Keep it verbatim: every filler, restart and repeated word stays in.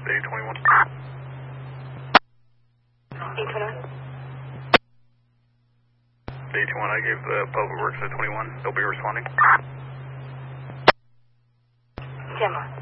Day twenty-one. Day twenty-one. Day twenty-one, I gave the public works at twenty-one. They'll be responding. Gemma.